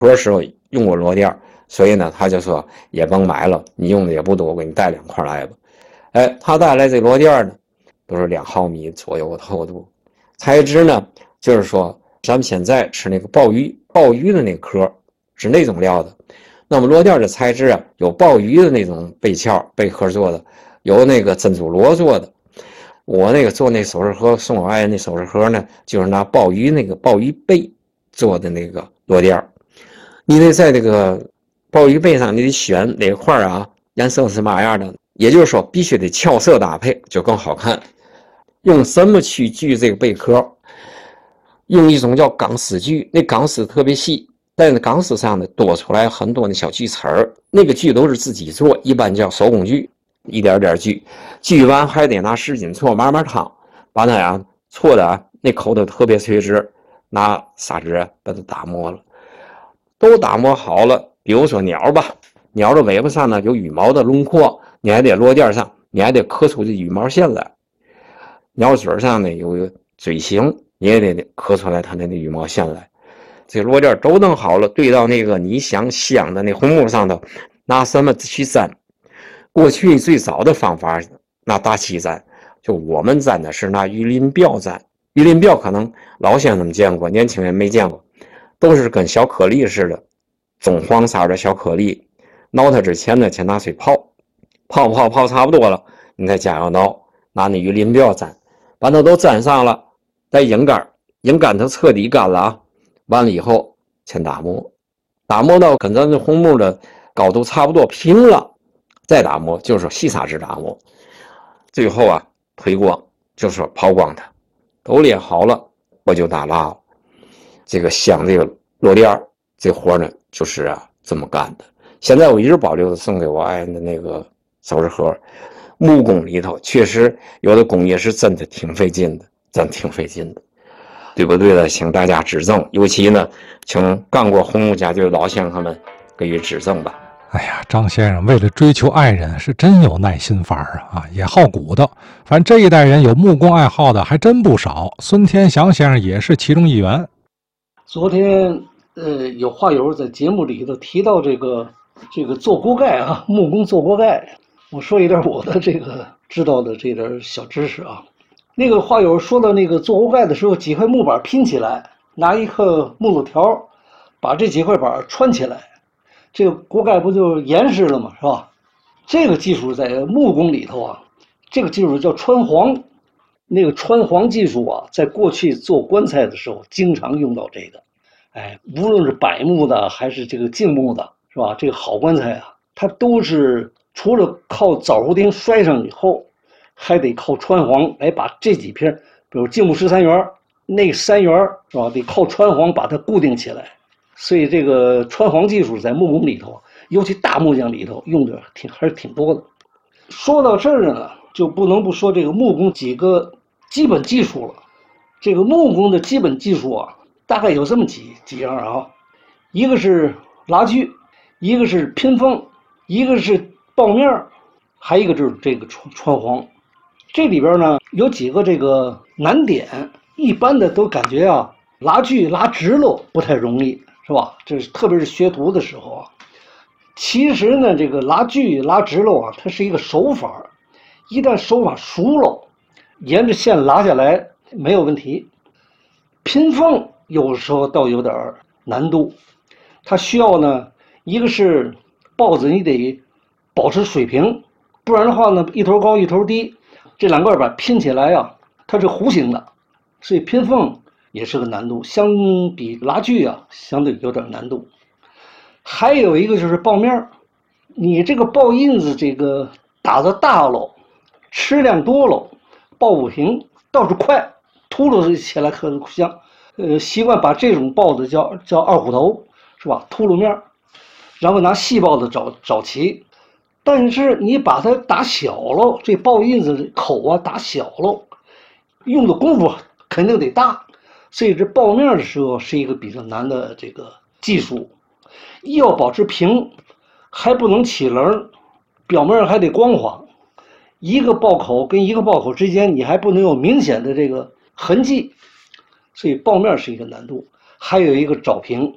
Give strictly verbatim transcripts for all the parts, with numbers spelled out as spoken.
盒时候用过螺垫，所以呢，他就说也甭买了，你用的也不多，我给你带两块来吧。哎，他带来这螺垫呢，都是两毫米左右的厚度，材质呢，就是说咱们现在吃那个鲍鱼，鲍鱼的那个壳是那种料的。那么螺垫的材质啊，有鲍鱼的那种贝壳贝壳做的，有那个珍珠螺做的。我那个做那首饰盒送我爱人那首饰盒呢，就是拿鲍鱼那个鲍鱼贝做的那个螺垫。你得在这个鲍鱼贝上，你得选哪块啊，颜色是嘛样的，也就是说必须得俏色搭配就更好看。用什么去锯这个贝壳？用一种叫钢丝锯，那钢丝特别细，在那钢丝上呢多出来很多的小锯齿儿，那个锯都是自己做，一般叫手工锯，一点点锯，锯完还得拿湿巾搓，慢慢烫，把那样搓的啊，那口都特别垂直，拿砂纸把它打磨了，都打磨好了。比如说鸟吧，鸟的尾巴上呢有羽毛的轮廓，你还得螺垫上，你还得刻出这羽毛线来。鸟嘴上呢有嘴型，你也得刻出来它那个羽毛线来。这螺垫都弄好了，对到那个你想镶的那红木上头，拿什么去粘？过去最早的方法拿大漆粘，就我们粘的是拿鱼鳞铀粘。鱼鳞铀可能老先生们见过，年轻人没见过，都是跟小颗粒似的，棕黄色的小颗粒。挠它之前呢，先拿水泡，泡泡泡差不多了，你再加油挠，拿那鱼鳞铀粘，把它都粘上了，再引杆，引杆它彻底干了啊。完了以后，先打磨，打磨到跟咱这红木的高度差不多平了，再打磨，就是细砂纸打磨。最后啊，推光，就是说抛光它，都练好了，我就打蜡了。这个镶这个螺垫，这活呢就是啊这么干的。现在我一直保留着送给我爱人的那个首饰盒，木工里头确实有的工艺是真的挺费劲的，真挺费劲的。对不对的，请大家指正，尤其呢，请干过红木家具的老先生们给予指正吧。 哎呀，张先生为了追求爱人是真有耐心法儿啊，也好古的。反正这一代人有木工爱好的还真不少，孙天祥先生也是其中一员。 昨天呃，有话友在节目里头提到这个这个做锅盖啊，木工做锅盖，我说一点我的这个知道的这点小知识啊。那个话友说到那个做锅盖的时候，几块木板拼起来，拿一颗木头条把这几块板穿起来，这个锅盖不就严实了吗？是吧？这个技术在木工里头啊，这个技术叫穿黄。那个穿黄技术啊，在过去做棺材的时候经常用到这个。哎，无论是柏木的还是这个净木的，是吧？这个好棺材啊，它都是除了靠枣胡钉摔上以后，还得靠穿黄来把这几片，比如净木十三元，那三元是吧？得靠穿黄把它固定起来。所以这个穿黄技术在木工里头，尤其大木匠里头用的挺还是挺多的。说到这儿呢，就不能不说这个木工几个基本技术了。这个木工的基本技术啊，大概有这么几几样啊，一个是拉锯，一个是拼缝，一个是刨面，还一个就是这个穿穿黄。这里边呢有几个这个难点，一般的都感觉啊，拉锯拉直了不太容易，是吧？这是特别是学徒的时候啊。其实呢，这个拉锯拉直了啊，它是一个手法，一旦手法熟了，沿着线拉下来没有问题。拼缝有时候倒有点难度，它需要呢，一个是刨子你得保持水平，不然的话呢，一头高一头低，这两块板拼起来啊，它是弧形的，所以拼缝也是个难度，相比拉锯啊，相对有点难度。还有一个就是刨面，你这个刨印子这个打的大了，吃量多了，刨不平，倒是快，秃噜起来可香。呃，习惯把这种刨子叫叫二虎头，是吧？秃噜面，然后拿细刨子找找齐。但是你把它打小了，这刨印子口啊打小了，用的功夫肯定得大，所以这刨面的时候是一个比较难的这个技术。一要保持平，还不能起棱，表面还得光滑。一个刨口跟一个刨口之间，你还不能有明显的这个痕迹，所以刨面是一个难度。还有一个找平，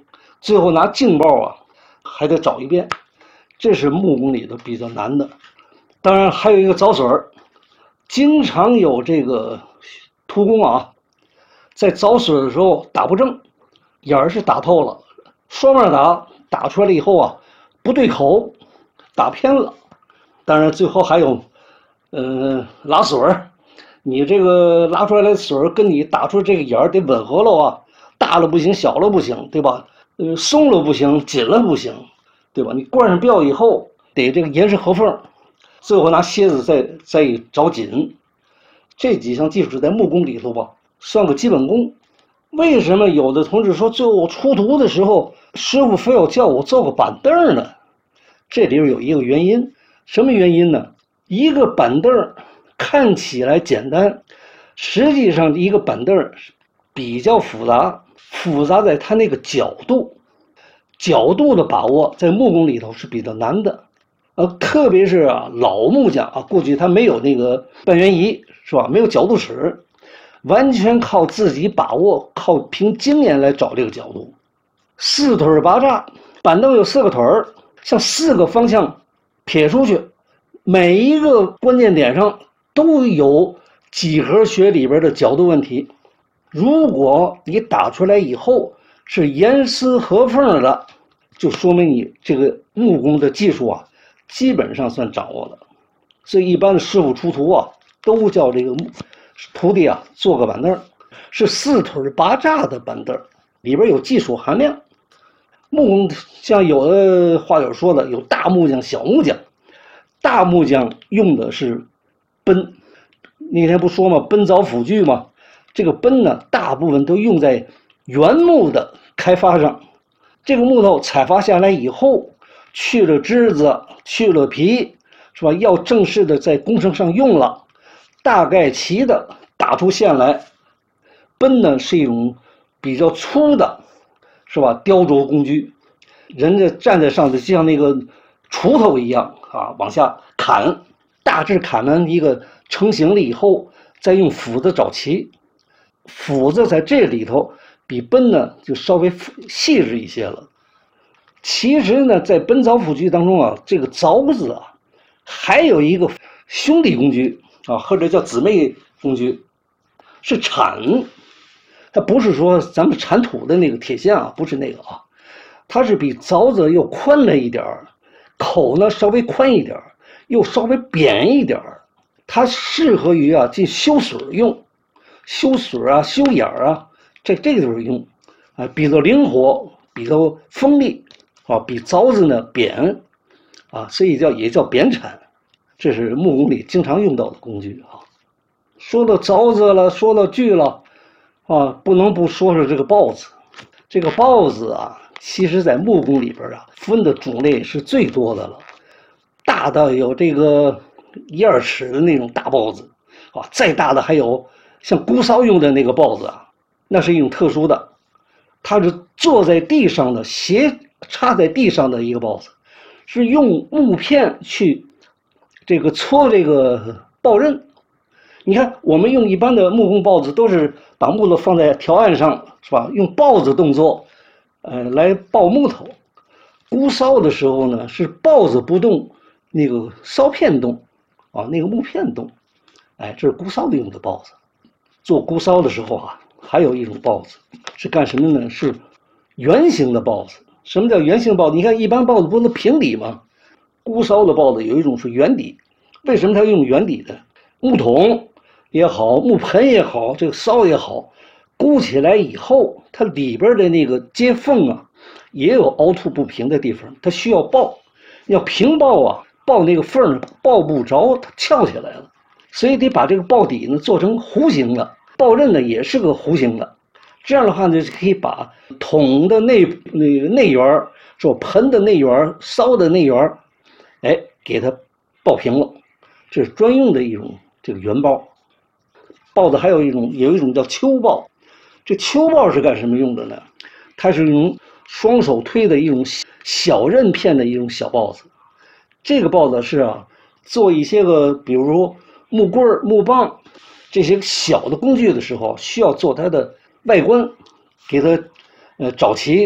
最后拿净刨啊还得找一遍，这是木工里头比较难的。当然还有一个凿水儿，经常有这个徒工啊在凿水的时候打不正，眼儿是打透了，双面打打出来了以后啊不对口，打偏了。当然最后还有呃拉水儿，你这个拉出来的水跟你打出这个眼儿得吻合了啊，大了不行，小了不行，对吧？呃，松了不行，紧了不行，对吧？你灌上标以后得这个严实合缝，最后拿楔子再再找紧。这几项技术在木工里头吧算个基本功。为什么有的同志说最后出图的时候师傅非要叫我做个板凳呢？这里边有一个原因，什么原因呢？一个板凳看起来简单，实际上一个板凳比较复杂，复杂在它那个角度，角度的把握在木工里头是比较难的。呃，特别是啊老木匠啊，过去他没有那个半圆仪，是吧？没有角度尺，完全靠自己把握，靠凭经验来找这个角度。四腿八叉，板凳有四个腿儿，向四个方向撇出去，每一个关键点上都有几何学里边的角度问题。如果你打出来以后是严丝合缝的，就说明你这个木工的技术啊基本上算掌握了。所以一般的师傅出图啊都叫这个徒弟啊做个板凳，是四腿八叉的板凳，里边有技术含量。木工像有的话友说的，有大木匠小木匠，大木匠用的是奔，那天不说吗？奔凿斧锯吗？这个奔呢大部分都用在原木的开发上，这个木头采伐下来以后去了枝子去了皮，是吧？要正式的在工程上用了，大概齐的打出线来。奔呢是一种比较粗的，是吧？雕琢工具，人家站在上头就像那个锄头一样啊，往下砍，大致砍完一个成型了以后，再用斧子找齐。斧子在这里头比奔呢就稍微细致一些了。其实呢，在奔凿斧锯当中啊，这个凿子啊，还有一个兄弟工具啊，或者叫姊妹工具，是铲。它不是说咱们铲土的那个铁锨啊，不是那个啊，它是比凿子又宽了一点儿，口呢稍微宽一点儿，又稍微扁一点儿。它适合于啊进修水用，修水啊、修眼儿啊，这这个地方用啊，比较灵活，比较锋利啊，比凿子呢扁啊，所以叫也叫扁铲。这是木工里经常用到的工具啊。说到凿子了，说到锯了啊，不能不说说这个刨子。这个刨子啊，其实在木工里边啊，分的种类是最多的了，大到有这个一二尺的那种大刨子啊，再大的还有像姑梢用的那个刨子啊，那是一种特殊的，它是坐在地上的，斜插在地上的一个刨子，是用木片去这个搓这个刨刃。你看我们用一般的木工刨子都是把木头放在条案上，是吧？用刨子动作呃来刨木头。姑梢的时候呢是刨子不动，那个烧片动啊，那个木片动。哎，这是姑梢用的刨子。做姑梢的时候啊，还有一种刨子是干什么呢？是圆形的刨子。什么叫圆形刨子？你看一般刨子不是平底吗？姑梢的刨子有一种是圆底。为什么它用圆底的？木桶也好，木盆也好，这个烧也好，箍起来以后，它里边的那个接缝啊，也有凹凸不平的地方，它需要刨。要平刨啊，刨那个缝刨不着，它翘起来了，所以得把这个刨底呢做成弧形的，刨刃呢也是个弧形的。这样的话呢，就可以把桶的内那个内缘，说盆的内缘、烧的内缘，哎，给它刨平了。这是专用的一种这个圆刨。刨子还有一种，有一种叫秋刨。这秋刨是干什么用的呢？它是一种双手推的一种小刃片的一种小刨子。这个刨子是啊，做一些个，比如说木棍、木棒这些小的工具的时候，需要做它的外观，给它呃找齐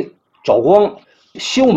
找光修